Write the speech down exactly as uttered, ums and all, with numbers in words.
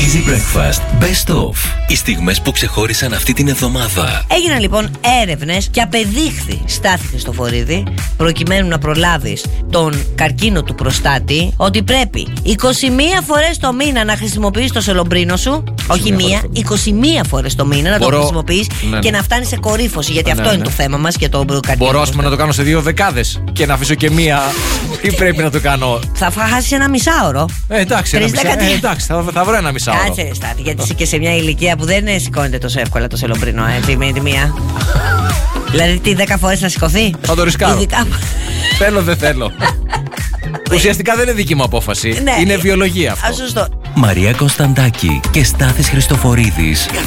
Easy Breakfast Best Of. Οι στιγμές που ξεχώρισαν αυτή την εβδομάδα. Έγιναν λοιπόν έρευνες και απεδείχθη, Στάθη Χριστοφορίδη, προκειμένου να προλάβεις τον καρκίνο του προστάτη, ότι πρέπει είκοσι μία φορές το μήνα να χρησιμοποιείς το σελομπρίνο σου. Όχι μία, είκοσι μία φορές το μήνα να Μπορώ... το χρησιμοποιείς, ναι, ναι. και να φτάνει σε κορύφωση. Γιατί ναι, αυτό ναι. είναι το θέμα μας και το καρκίνο. Μπορώ ας πούμε να το κάνω σε δύο δεκάδες και να αφήσω και μία. Ή πρέπει να το κάνω. Θα χάσεις ένα μισάωρο. Ε, εντάξει, ένα μισά... ε, εντάξει θα, θα βρω ένα μισάωρο. Κάτσε, Στάθη, γιατί είσαι και σε μια ηλικία που δεν σηκώνεται τόσο εύκολα το σελομπρίνο, έτσι, με τη μία. Δηλαδή, τι, δέκα φορές θα σηκωθεί. Θα το ρισκάρω. Ειδικά... Θέλω, δεν θέλω. Ουσιαστικά δεν είναι δική μου απόφαση. Ναι, είναι βιολογία αυτό. Α, σωστό. Μαρία Κωνσταντάκη και Στάθης Χριστοφορίδης.